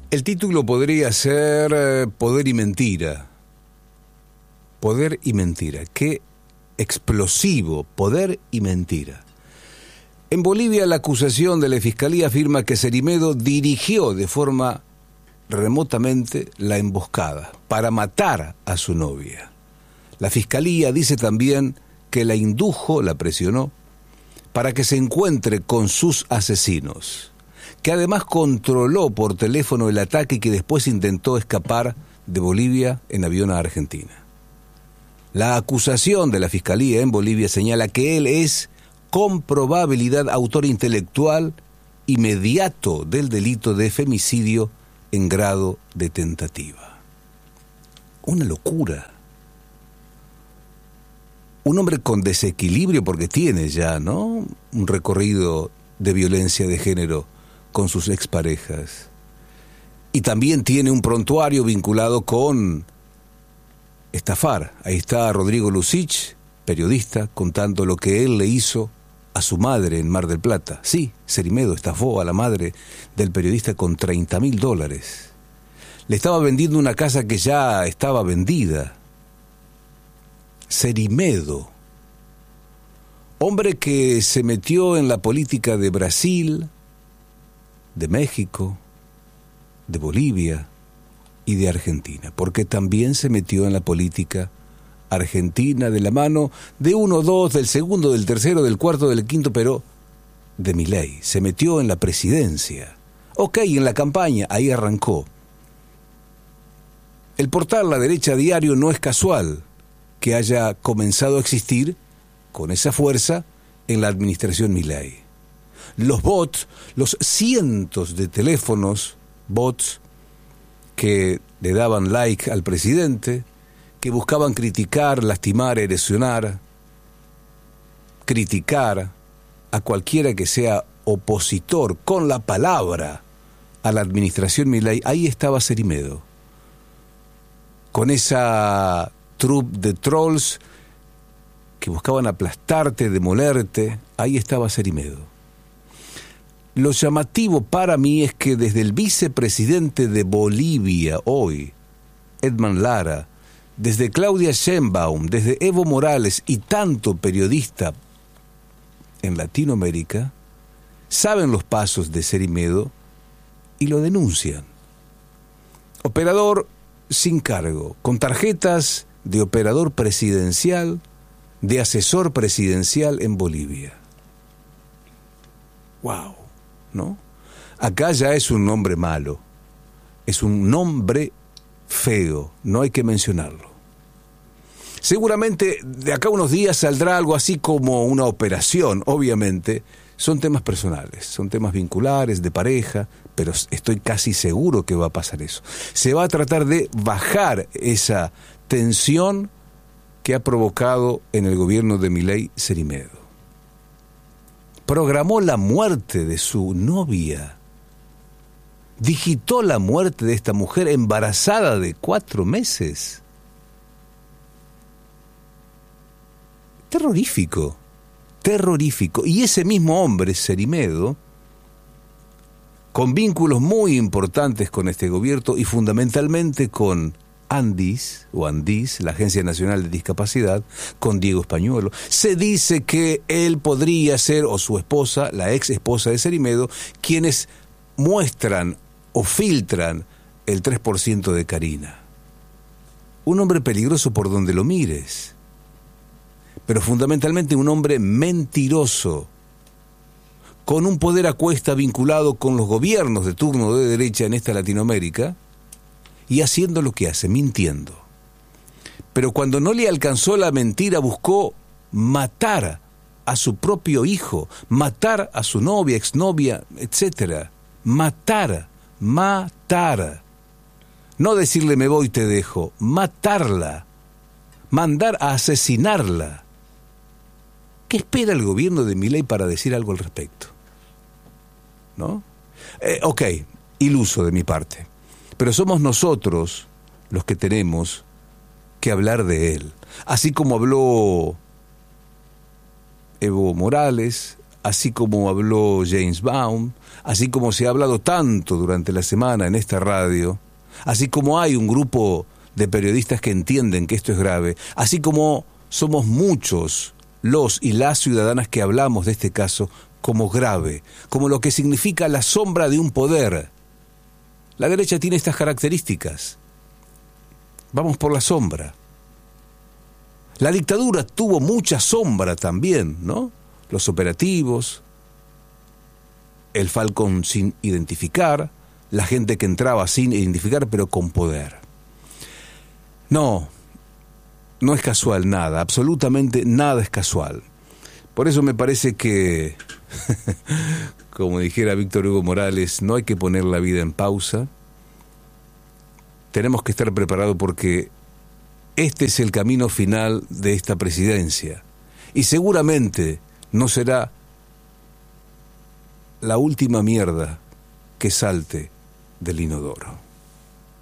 El título podría ser Poder y Mentira. Poder y Mentira. Qué explosivo, poder y mentira. En Bolivia, la acusación de la Fiscalía afirma que Cerimedo dirigió de forma remotamente la emboscada para matar a su novia. La Fiscalía dice también que la indujo, la presionó, para que se encuentre con sus asesinos, que además controló por teléfono el ataque y que después intentó escapar de Bolivia en avión a Argentina. La acusación de la Fiscalía en Bolivia señala que él es, con probabilidad, autor intelectual inmediato del delito de femicidio en grado de tentativa. Una locura. Un hombre con desequilibrio, porque tiene ya, ¿no?, un recorrido de violencia de género con sus exparejas. Y también tiene un prontuario vinculado con estafar. Ahí está Rodrigo Lucich, periodista, contando lo que él le hizo a su madre en Mar del Plata. Sí, Cerimedo estafó a la madre del periodista con $30.000. Le estaba vendiendo una casa que ya estaba vendida. Cerimedo, hombre que se metió en la política de Brasil, de México, de Bolivia y de Argentina, porque también se metió en la política argentina de la mano de uno, dos, del segundo, del tercero, del cuarto, del quinto, pero de Milei. Se metió en la presidencia. Ok, en la campaña, ahí arrancó. El portal La Derecha Diario no es casual que haya comenzado a existir con esa fuerza en la administración Milei. Los bots, los cientos de teléfonos, bots que le daban like al presidente, que buscaban criticar, lastimar, erosionar, criticar a cualquiera que sea opositor con la palabra a la administración Milei, ahí estaba Cerimedo. Con esa troupe de trolls que buscaban aplastarte, demolerte, ahí estaba Cerimedo. Lo llamativo para mí es que desde el vicepresidente de Bolivia hoy, Edman Lara, desde Claudia Sheinbaum, desde Evo Morales y tanto periodista en Latinoamérica, saben los pasos de Cerimedo y lo denuncian. Operador sin cargo, con tarjetas de operador presidencial, de asesor presidencial en Bolivia. ¡Wow! ¿No? Acá ya es un nombre malo, es un nombre feo, no hay que mencionarlo. Seguramente de acá a unos días saldrá algo así como una operación, obviamente. Son temas personales, son temas vinculares, de pareja, pero estoy casi seguro que va a pasar eso. Se va a tratar de bajar esa tensión que ha provocado en el gobierno de Milei Cerimedo. Programó la muerte de su novia. Digitó la muerte de esta mujer embarazada de 4 meses. Terrorífico, terrorífico. Y ese mismo hombre, Cerimedo, con vínculos muy importantes con este gobierno y fundamentalmente con Andis, la Agencia Nacional de Discapacidad, con Diego Españuelo. Se dice que él podría ser, o su esposa, la ex esposa de Cerimedo, quienes muestran o filtran el 3% de Karina. Un hombre peligroso por donde lo mires, pero fundamentalmente un hombre mentiroso, con un poder a cuesta vinculado con los gobiernos de turno de derecha en esta Latinoamérica, y haciendo lo que hace, mintiendo. Pero cuando no le alcanzó la mentira, buscó matar a su propio hijo, matar a su novia, exnovia, etcétera. Matar. No decirle me voy, te dejo, matarla, mandar a asesinarla. ¿Qué espera el gobierno de Milei para decir algo al respecto? ¿No? Ok, iluso de mi parte. Pero somos nosotros los que tenemos que hablar de él. Así como habló Evo Morales, así como habló James Bond, así como se ha hablado tanto durante la semana en esta radio, así como hay un grupo de periodistas que entienden que esto es grave, así como somos muchos los y las ciudadanas que hablamos de este caso como grave, como lo que significa la sombra de un poder. La derecha tiene estas características. Vamos por la sombra. La dictadura tuvo mucha sombra también, ¿no? Los operativos, el Falcón sin identificar, la gente que entraba sin identificar pero con poder. No es casual nada, absolutamente nada es casual. Por eso me parece que, como dijera Víctor Hugo Morales, no hay que poner la vida en pausa. Tenemos que estar preparados porque este es el camino final de esta presidencia. Y seguramente no será la última mierda que salte del inodoro.